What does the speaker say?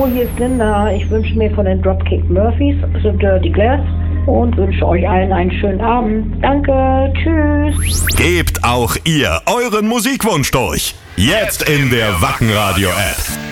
Hallo, hier ist Linda. Ich wünsche mir von den Dropkick Murphys The Dirty Glass und wünsche euch allen einen schönen Abend. Danke, tschüss. Gebt auch ihr euren Musikwunsch durch. Jetzt in der Wackenradio-App.